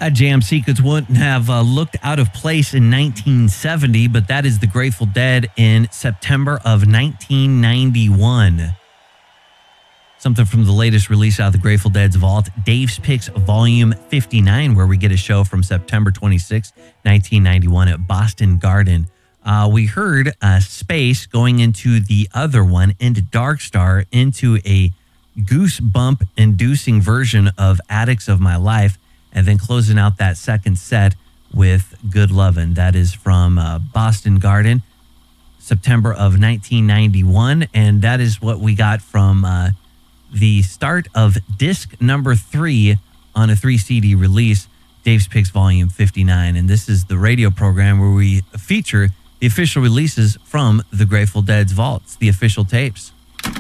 Jam Sequence wouldn't have looked out of place in 1970, but that is the Grateful Dead in September of 1991. Something from the latest release out of the Grateful Dead's vault, Dave's Picks Volume 59, where we get a show from September 26, 1991 at Boston Garden. We heard Space going into the other one, into Dark Star, into a goosebump-inducing version of Addicts of My Life, and then closing out that second set with Good Lovin'. That is from Boston Garden, September of 1991, and that is what we got from the start of disc number 3 on a 3-CD release, Dave's Picks Volume 59, and this is the radio program where we feature the official releases from the Grateful Dead's vaults, the official tapes.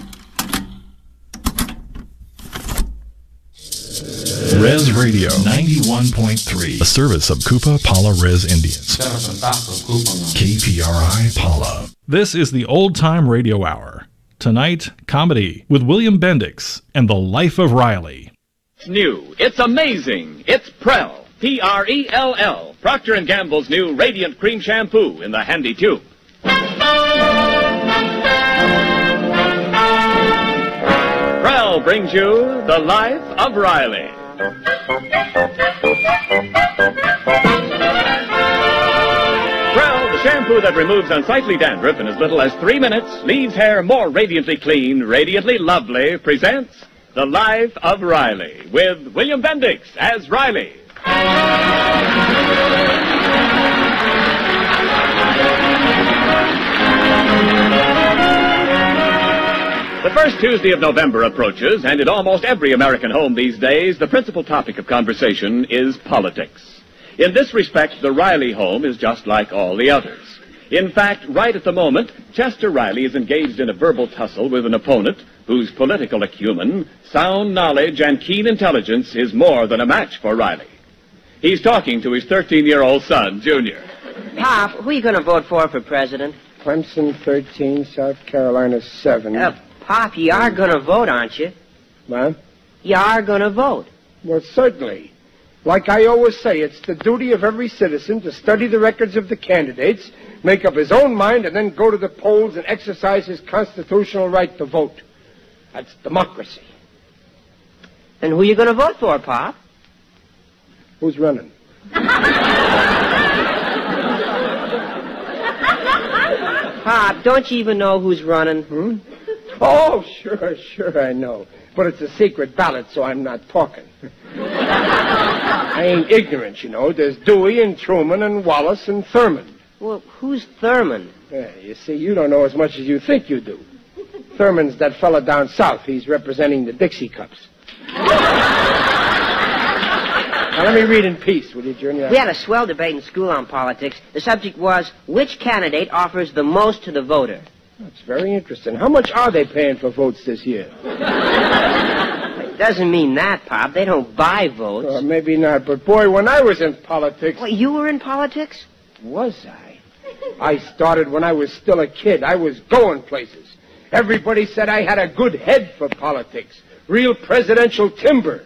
Res Radio 91.3, a service of Kupa Pala Res Indians. KPRI Pala. This is the Old Time Radio Hour. Tonight, comedy with William Bendix and The Life of Riley. New. It's amazing. It's Prell. P-R-E-L-L. Procter & Gamble's new Radiant Cream Shampoo in the handy tube. Prell brings you The Life of Riley. Prell, the shampoo that removes unsightly dandruff in as little as 3 minutes, leaves hair more radiantly clean, radiantly lovely, presents The Life of Riley with William Bendix as Riley. The first Tuesday of November approaches, and in almost every American home these days, the principal topic of conversation is politics. In this respect, the Riley home is just like all the others. In fact, right at the moment, Chester Riley is engaged in a verbal tussle with an opponent whose political acumen, sound knowledge, and keen intelligence is more than a match for Riley. He's talking to his 13-year-old son, Junior. Pop, who are you going to vote for president? Clemson 13, South Carolina 7. Pop, you are going to vote, aren't you? What? You are going to vote. Well, certainly. Like I always say, it's the duty of every citizen to study the records of the candidates, make up his own mind, and then go to the polls and exercise his constitutional right to vote. That's democracy. And who are you going to vote for, Pop? Who's running? Pop, don't you even know who's running? Oh, sure, I know. But it's a secret ballot, so I'm not talking. I ain't ignorant, you know. There's Dewey and Truman and Wallace and Thurman. Well, who's Thurman? Yeah, you see, you don't know as much as you think you do. Thurman's that fella down south. He's representing the Dixie Cups. Now, let me read in peace, will you, Junior? We had a swell debate in school on politics. The subject was, which candidate offers the most to the voter? That's very interesting. How much are they paying for votes this year? It doesn't mean that, Pop. They don't buy votes. Maybe not, but boy, when I was in politics... What, you were in politics? Was I? I started when I was still a kid. I was going places. Everybody said I had a good head for politics. Real presidential timber.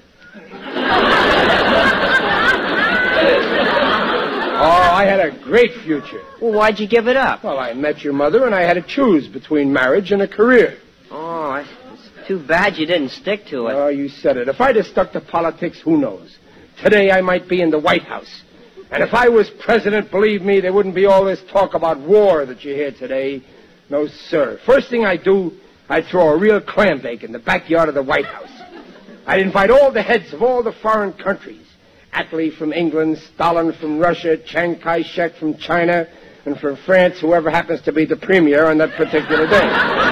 Oh, I had a great future. Well, why'd you give it up? Well, I met your mother, and I had to choose between marriage and a career. Oh, it's too bad you didn't stick to it. Oh, you said it. If I'd have stuck to politics, who knows? Today I might be in the White House. And if I was president, believe me, there wouldn't be all this talk about war that you hear today. No, sir. First thing I'd do, I'd throw a real clam bake in the backyard of the White House. I'd invite all the heads of all the foreign countries. Attlee from England, Stalin from Russia, Chiang Kai-shek from China, and from France, whoever happens to be the premier on that particular day.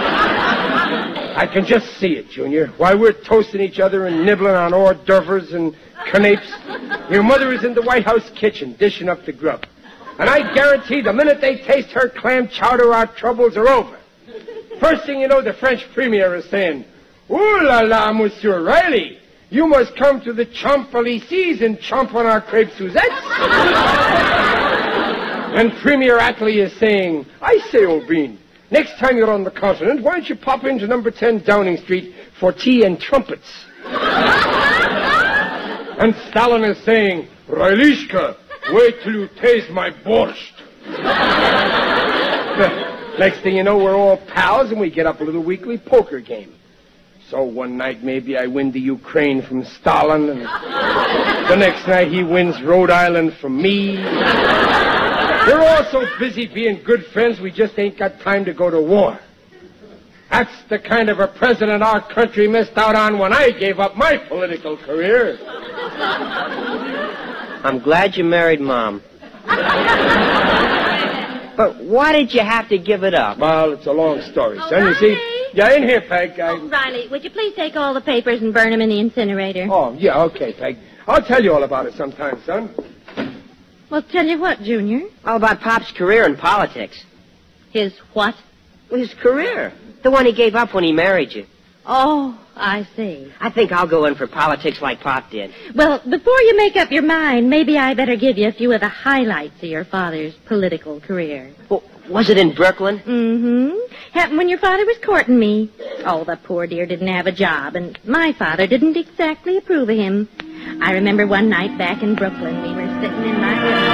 I can just see it, Junior. While we're toasting each other and nibbling on hors d'oeuvres and canapes, your mother is in the White House kitchen dishing up the grub. And I guarantee the minute they taste her clam chowder, our troubles are over. First thing you know, the French premier is saying, "Ooh la la, Monsieur Riley. You must come to the Champs-Élysées and chomp on our crepe Suzettes." And Premier Attlee is saying, "I say, old bean, next time you're on the continent, why don't you pop into number 10 Downing Street for tea and trumpets?" And Stalin is saying, Rilishka, wait till you taste my borscht. Next thing you know, we're all pals, and we get up a little weekly poker game. So one night, maybe I win the Ukraine from Stalin, and the next night he wins Rhode Island from me. We're all so busy being good friends, we just ain't got time to go to war. That's the kind of a president our country missed out on when I gave up my political career. I'm glad you married Mom. But why did you have to give it up? Well, it's a long story, son. Riley? You see? Yeah, in here, Peg. Oh, Riley, would you please take all the papers and burn them in the incinerator? Oh, yeah, okay, Peg. I'll tell you all about it sometime, son. Well, tell you what, Junior. All about Pop's career in politics. His what? His career. The one he gave up when he married you. Oh, I see. I think I'll go in for politics like Pop did. Well, before you make up your mind, maybe I better give you a few of the highlights of your father's political career. Well, was it in Brooklyn? Mm-hmm. Happened when your father was courting me. Oh, the poor dear didn't have a job, and my father didn't exactly approve of him. I remember one night back in Brooklyn, we were sitting in my room.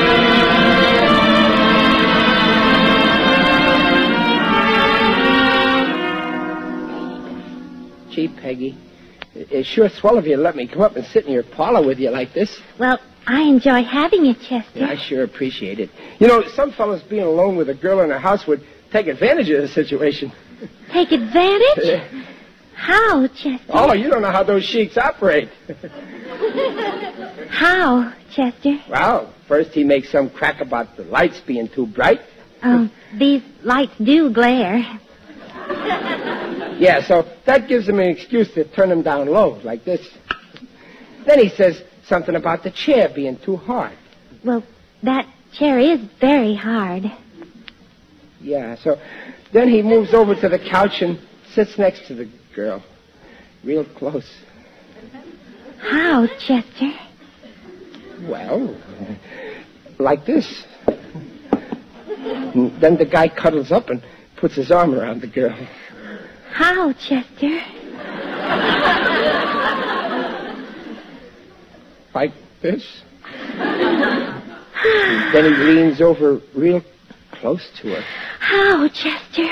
Gee, Peggy, it's sure swell of you to let me come up and sit in your parlor with you like this. Well, I enjoy having you, Chester. Yeah, I sure appreciate it. You know, some fellas being alone with a girl in a house would take advantage of the situation. Take advantage? How, Chester? Oh, you don't know how those sheiks operate. How, Chester? Well, first he makes some crack about the lights being too bright. Oh, these lights do glare. Yeah, so that gives him an excuse to turn him down low, like this. Then he says something about the chair being too hard. Well, that chair is very hard. Yeah, so then he moves over to the couch and sits next to the girl, real close. How, Chester? Well, like this. And then the guy cuddles up and puts his arm around the girl. How, Chester? Like this. Then he leans over real close to her. How, Chester?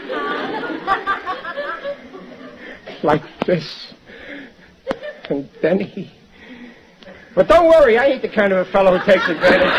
Like this. And then he... But don't worry, I ain't the kind of a fellow who takes advantage.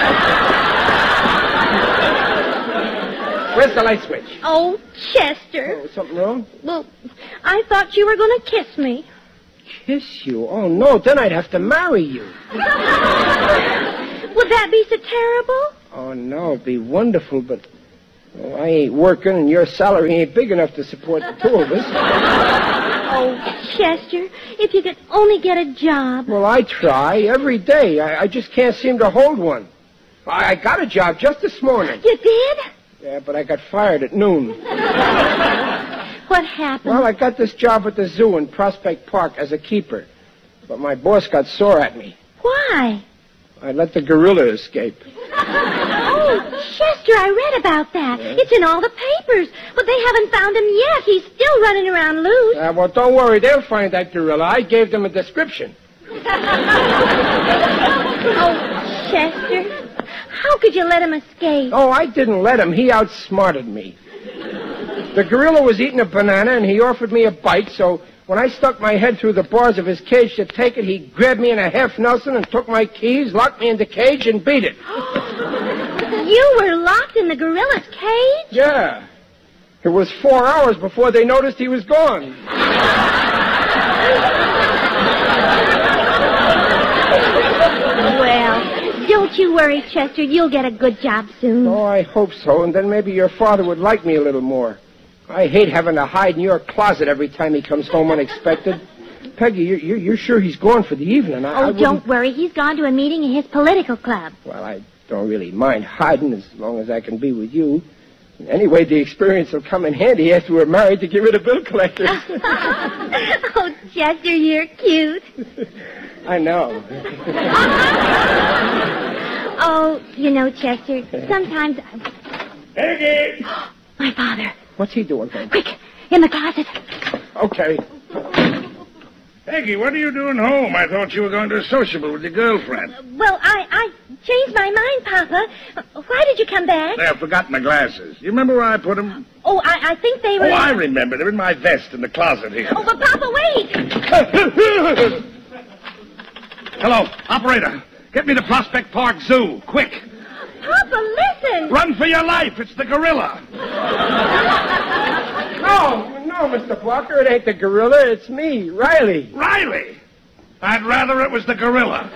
Where's the light switch? Oh, Chester. Oh, something wrong? Well, I thought you were going to kiss me. Kiss you? Oh, no, then I'd have to marry you. Would that be so terrible? Oh, no, it'd be wonderful, but I ain't working and your salary ain't big enough to support the two of us. Oh, Chester, if you could only get a job. Well, I try every day. I just can't seem to hold one. I got a job just this morning. You did? Yeah, but I got fired at noon. What happened? Well, I got this job at the zoo in Prospect Park as a keeper. But my boss got sore at me. Why? I let the gorilla escape. Oh, Chester, I read about that. Yeah. It's in all the papers. But they haven't found him yet. He's still running around loose. Well, don't worry. They'll find that gorilla. I gave them a description. Oh, Chester, how could you let him escape? Oh, I didn't let him. He outsmarted me. The gorilla was eating a banana, and he offered me a bite, so when I stuck my head through the bars of his cage to take it, he grabbed me in a half Nelson and took my keys, locked me in the cage, and beat it. You were locked in the gorilla's cage? Yeah. It was 4 hours before they noticed he was gone. Well, don't you worry, Chester. You'll get a good job soon. Oh, I hope so, and then maybe your father would like me a little more. I hate having to hide in your closet every time he comes home unexpected. Peggy, you're sure he's gone for the evening? Don't worry. He's gone to a meeting in his political club. Well, I don't really mind hiding as long as I can be with you. Anyway, the experience will come in handy after we're married to get rid of bill collectors. Oh, Chester, you're cute. I know. Oh, you know, Chester, sometimes... Peggy! My father. What's he doing, Peggy? Quick, in the closet. Okay. Peggy, what are you doing home? I thought you were going to a sociable with your girlfriend. Well, I changed my mind, Papa. Why did you come back? I've forgotten my glasses. You remember where I put them? Oh, I think they were... Oh, I remember. They're in my vest in the closet here. Oh, but Papa, wait! Hello, operator. Get me to Prospect Park Zoo, quick. Papa, listen! Run for your life. It's the gorilla. No, Mr. Blocker, it ain't the gorilla. It's me, Riley. Riley? I'd rather it was the gorilla.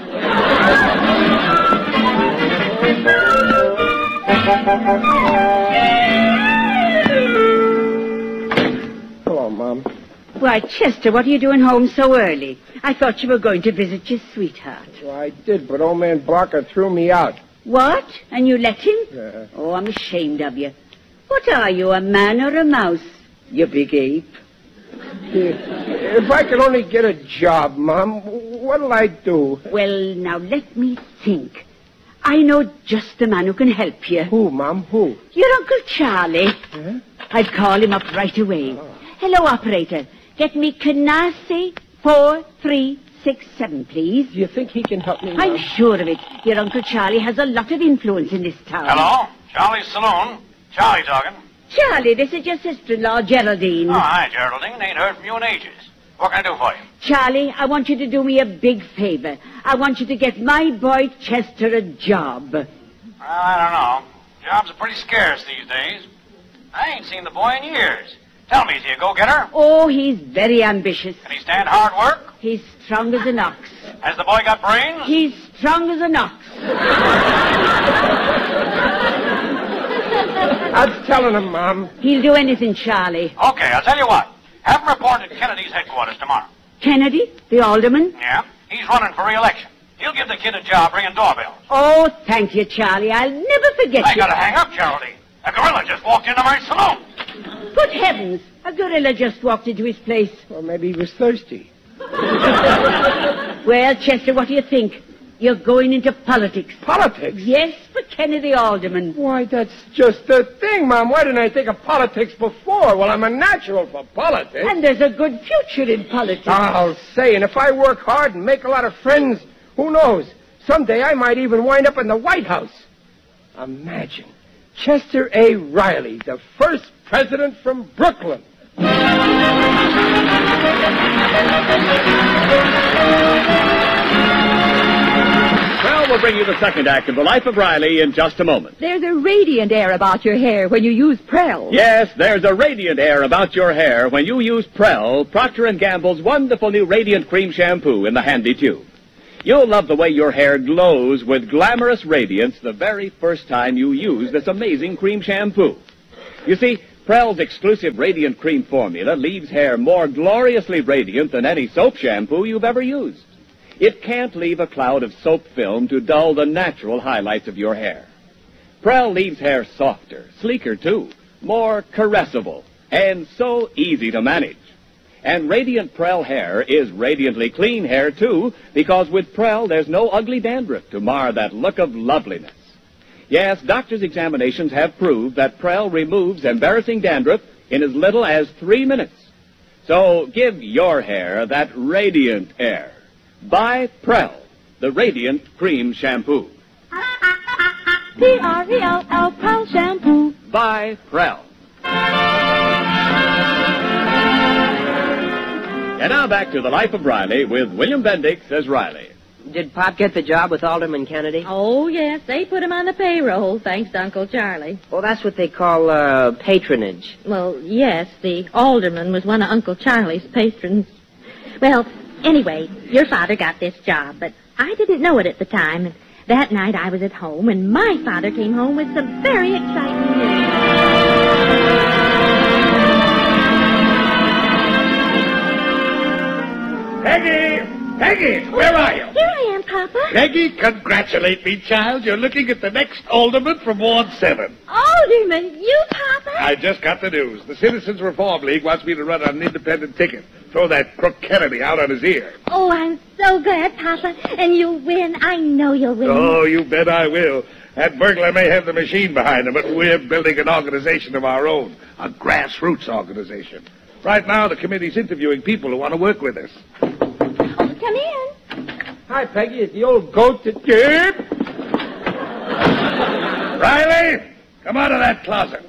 Hello, Mom. Why, Chester, what are you doing home so early? I thought you were going to visit your sweetheart. Well, I did, but old man Blocker threw me out. What? And you let him? Yeah. Oh, I'm ashamed of you. What are you, a man or a mouse? You big ape. If I could only get a job, Mom, what'll I do? Well, now let me think. I know just the man who can help you. Who, Mom? Who? Your Uncle Charlie. Huh? I'd call him up right away. Hello, operator. Get me Canarsie 4367, please. Do you think he can help me, Mom? I'm sure of it. Your Uncle Charlie has a lot of influence in this town. Hello? Charlie's Saloon. Charlie talking. Charlie, this is your sister-in-law, Geraldine. Oh, hi, Geraldine. Ain't heard from you in ages. What can I do for you? Charlie, I want you to do me a big favor. I want you to get my boy Chester a job. Well, I don't know. Jobs are pretty scarce these days. I ain't seen the boy in years. Tell me, is he a go-getter? Oh, he's very ambitious. Can he stand hard work? He's strong as an ox. Has the boy got brains? He's strong as an ox. I was telling him, Mom. He'll do anything, Charlie. Okay, I'll tell you what. Have him report at Kennedy's headquarters tomorrow. Kennedy, the alderman? Yeah? He's running for re-election. He'll give the kid a job ringing doorbells. Oh, thank you, Charlie. I'll never forget I you. gotta hang up, Geraldine. A gorilla just walked into my saloon. Good heavens. A gorilla just walked into his place. Well, maybe he was thirsty. Well, Chester, what do you think? You're going into politics. Politics? Yes, for Kennedy alderman. Why, that's just the thing, Mom. Why didn't I think of politics before? Well, I'm a natural for politics. And there's a good future in politics. I'll say, and if I work hard and make a lot of friends, who knows? Someday I might even wind up in the White House. Imagine. Chester A. Riley, the first president from Brooklyn. Well, we'll bring you the second act of The Life of Riley in just a moment. There's a radiant air about your hair when you use Prell. Yes, there's a radiant air about your hair when you use Prell, Procter & Gamble's wonderful new Radiant Cream Shampoo in the handy tube. You'll love the way your hair glows with glamorous radiance the very first time you use this amazing cream shampoo. You see, Prell's exclusive Radiant Cream formula leaves hair more gloriously radiant than any soap shampoo you've ever used. It can't leave a cloud of soap film to dull the natural highlights of your hair. Prell leaves hair softer, sleeker too, more caressable, and so easy to manage. And Radiant Prell hair is radiantly clean hair too, because with Prell there's no ugly dandruff to mar that look of loveliness. Yes, doctors' examinations have proved that Prell removes embarrassing dandruff in as little as 3 minutes. So give your hair that radiant air. Buy Prell, the Radiant Cream Shampoo. P-R-E-L-L, Prell Shampoo. Buy Prell. And now back to The Life of Riley with William Bendix as Riley. Did Pop get the job with Alderman Kennedy? Oh, yes, they put him on the payroll, thanks to Uncle Charlie. Well, that's what they call, patronage. Well, yes, the alderman was one of Uncle Charlie's patrons. Well, anyway, your father got this job, but I didn't know it at the time. And that night I was at home, and my father came home with some very exciting news. Peggy! Peggy, where are you? Here I am, Papa. Peggy, congratulate me, child. You're looking at the next alderman from Ward 7. Alderman, you, Papa? I just got the news. The Citizens Reform League wants me to run on an independent ticket. Throw that crook Kennedy out on his ear. Oh, I'm so glad, Papa. And you'll win. I know you'll win. Oh, you bet I will. That burglar may have the machine behind him, but we're building an organization of our own. A grassroots organization. Right now, the committee's interviewing people who want to work with us. Come in. Hi, Peggy. It's the old goat that... Riley, come out of that closet.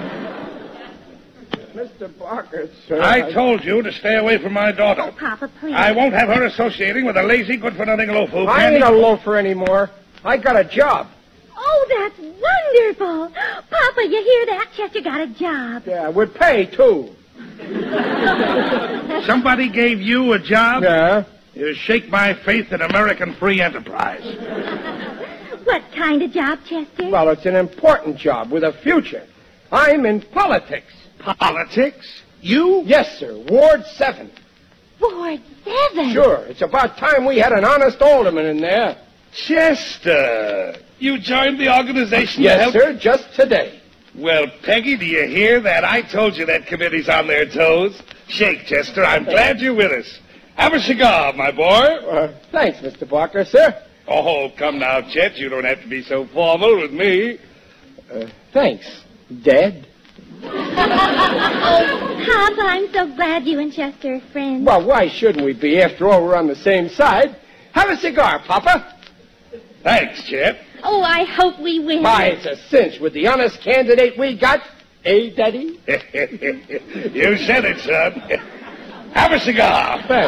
Mr. Barker, sir... I told you to stay away from my daughter. Oh, Papa, please. I won't have her associating with a lazy, good-for-nothing loafer. I ain't a loafer anymore. I got a job. Oh, that's wonderful. Papa, you hear that? Chester got a job. Yeah, with pay, too. Somebody gave you a job? Yeah. You shake my faith in American free enterprise. What kind of job, Chester? Well, it's an important job with a future. I'm in politics. Politics? You? Yes, sir. Ward 7. Ward 7? Sure. It's about time we had an honest alderman in there. Chester, you joined the organization? Yes, sir, just today. Well, Peggy, do you hear that? I told you that committee's on their toes. Shake, Chester. I'm glad you're with us. Have a cigar, my boy. Thanks, Mr. Barker, sir. Oh, come now, Chet. You don't have to be so formal with me. Thanks, Dad. Oh, Papa, I'm so glad you and Chester are friends. Well, why shouldn't we be? After all, we're on the same side. Have a cigar, Papa. Thanks, Chet. Oh, I hope we win. Why, it's a cinch with the honest candidate we got. Eh, Daddy? You said it, son. Have a cigar. Thanks.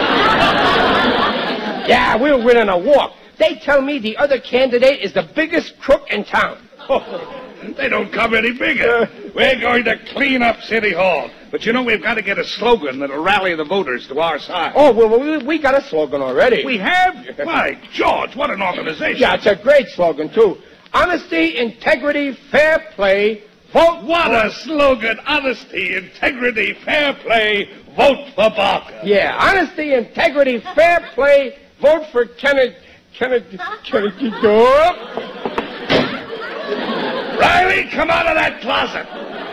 Yeah, we'll win in a walk. They tell me the other candidate is the biggest crook in town. They don't come any bigger. We're going to clean up City Hall. But you know, we've got to get a slogan that'll rally the voters to our side. Oh, well, we got a slogan already. We have? Why, George, what an organization. Yeah, it's a great slogan, too. Honesty, integrity, fair play, vote. What a slogan. Honesty, integrity, fair play, vote for Barker. Yeah, honesty, integrity, fair play, vote for Kennedy. Riley, come out of that closet.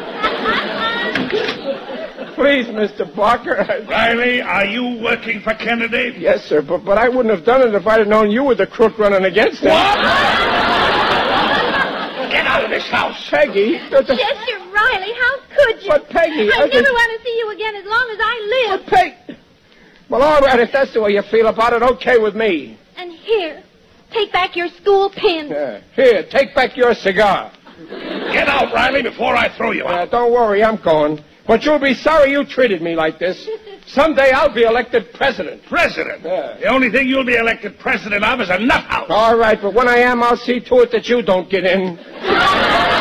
Please, Mr. Barker. Riley, are you working for Kennedy? Yes, sir, but I wouldn't have done it if I'd have known you were the crook running against him. What? Get out of this house. Peggy. Chester Riley, how could you? But, Peggy... I never want to see you again as long as I live. But, Peg... Well, all right, if that's the way you feel about it, okay with me. And here, take back your school pin. Here, take back your cigar. Get out, Riley, before I throw you out. Don't worry, I'm going. But you'll be sorry you treated me like this. Someday I'll be elected president. President? Yeah. The only thing you'll be elected president of is a nut house. All right, but when I am, I'll see to it that you don't get in.